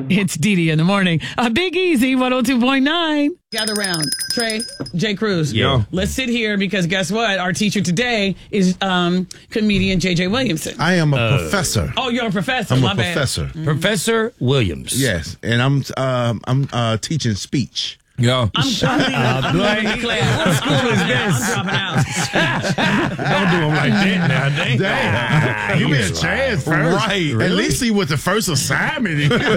It's Dee in the morning. A Big Easy 102.9. Gather round. Trey, Jay Cruz. Yo. Let's sit here because guess what? Our teacher today is comedian J.J. Williamson. I am a professor. Oh, you're a professor. I'm My a bad. professor. Professor Williams. Yes, and I'm teaching speech. Yo. I'm trying to What school is this? I'm dropping out. Don't do him like that now, Damn, you been chance first. Right. At least he was the first assignment.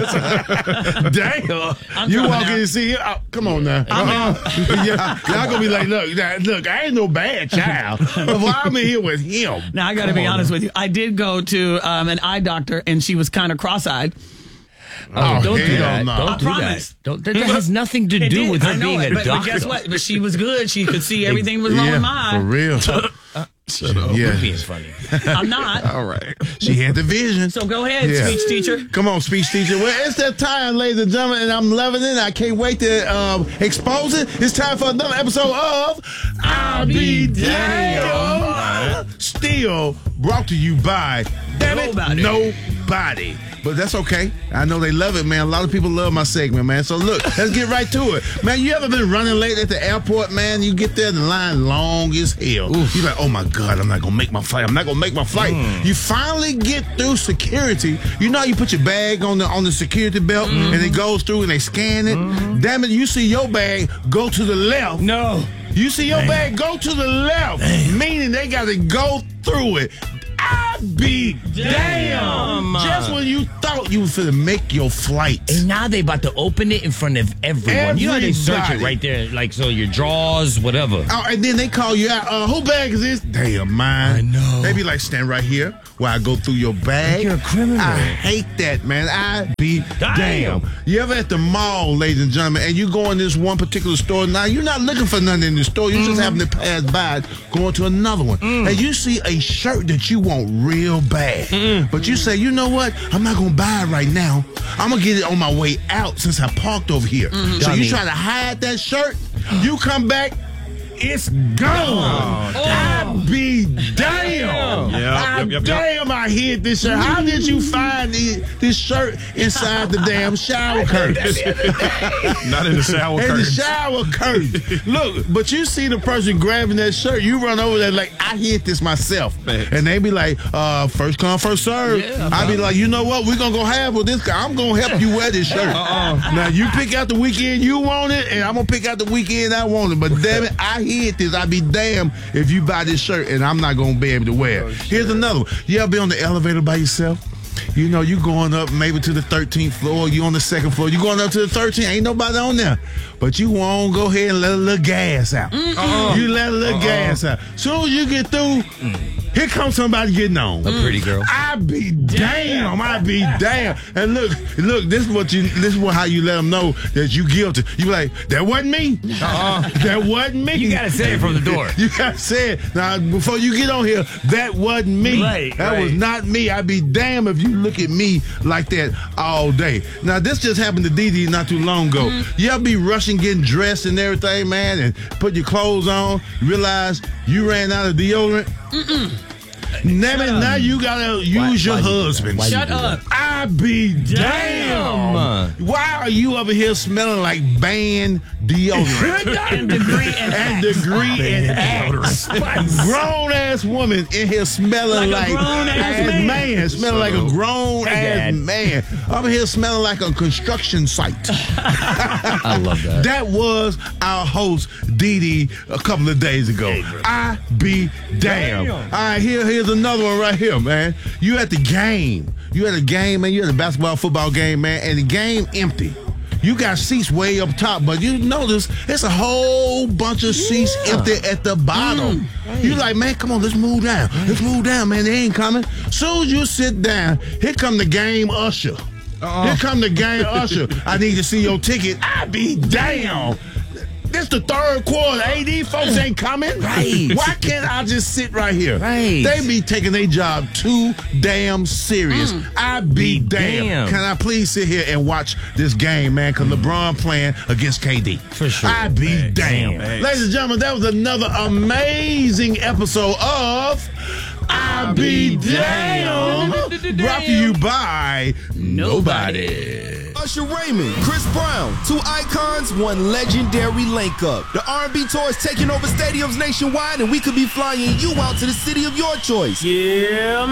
Damn. You dropping walk in out. and see him. Oh, come on now. Y'all gonna be like, look, I ain't no bad child. Why I'm in here with him? Now, I got to be honest with you. I did go to an eye doctor, and she was kind of cross-eyed. Oh, don't do hell that. no. Don't do promise. that. That has nothing to It do did. with I her know being it, a but doctor. guess what? But she was good. She could see everything was wrong with my For eye. real. Shut up. Yeah. You're being funny. I'm not. All right. She had the vision. So go ahead, Yeah. speech teacher. Come on, speech teacher. Well, it's that time, ladies and gentlemen, and I'm loving it. I can't wait to expose it. It's time for another episode of I'll Be Damn. Still brought to you by Nobody. But that's okay. I know they love it, man. A lot of people love my segment, man. So look, let's get right to it. Man, you ever been running late at the airport, man? You get there, the line long as hell. You're like, oh my God, I'm not going to make my flight. I'm not going to make my flight. You finally get through security. You know how you put your bag on the security belt and it goes through and they scan it? Damn it, you see your bag go to the left. No. You see your bag go to the left, meaning they got to go through it. I be damn. Just when you thought you was finna make your flight. And now they about to open it in front of everyone. You know how they search it Everybody. right there, like so your drawers, whatever. Oh, and then they call you out. Who bag is this? Damn, mine. I know. They be like, stand right here while I go through your bag. Like you're a criminal. I hate that, man. I be damn. You ever at the mall, ladies and gentlemen, and you go in this one particular store. Now, you're not looking for nothing in the store. You're just having to pass by, going to another one. And you see a shirt that you want real bad. But you say, you know what? I'm not going to buy it right now. I'm going to get it on my way out since I parked over here. So you try to hide that shirt. You come back. It's gone. I be damn. Damn, I hid this shirt. How did you find this shirt inside the damn shower curtain? Not in the shower In the curtain. shower curtain. Look, but you see the person grabbing that shirt, you run over there like, I hid this myself. And they be like, first come, first serve. I be like, you know what? We're going to go half with this guy. I'm going to help you wear this shirt. Now, you pick out the weekend you want it, and I'm going to pick out the weekend I want it. But damn it, I hid this. I'd be damned if you buy this shirt, and I'm not going to be able to wear it. Here's another one. You ever be on the elevator by yourself? You know, you going up maybe to the 13th floor, you on the second floor, you going up to the 13th, ain't nobody on there. But you won't go ahead and let a little gas out. You let a little gas out. Soon as you get through, here comes somebody getting on. A pretty girl. I be damn. I be damn. And look, this is how you let them know that you guilty. You be like, that wasn't me. That wasn't me. You gotta say it from the door. You gotta say it. Now, before you get on here, that wasn't me. That was not me. I'd be damned if you look at me like that all day. Now, this just happened to Dee not too long ago. You ever be rushing, getting dressed and everything, man, and put your clothes on, realize you ran out of deodorant? Now you gotta use your husband. Shut up. I be damn. Why are you over here smelling like band deodorant? And degree and axe. Grown ass woman in here smelling like a grown-ass man. Smelling like a grown ass man. Over here smelling like a construction site. I love that. That was our host, Dee a couple of days ago. I be damn. All right, here's another one right here, man. You at the game. You at a game, man. You at a basketball, football game, man, and the game empty. You got seats way up top, but you notice it's a whole bunch of seats empty at the bottom. You like, man, come on, let's move down. Let's move down, man. They ain't coming. Soon as you sit down, here come the game usher. Here come the game usher. I need to see your ticket. I be damn. This the third quarter. AD folks ain't coming. Right. Why can't I just sit right here? Right. They be taking their job too damn serious. I be damn. Can I please sit here and watch this game, man? Because LeBron playing against KD. For sure. I be damn. Ladies and gentlemen, that was another amazing episode of I Be Damn. Brought to you by Nobody. Usher Raymond, Chris Brown, two icons, one legendary link-up. The R&B tour is taking over stadiums nationwide, and we could be flying you out to the city of your choice. Yeah,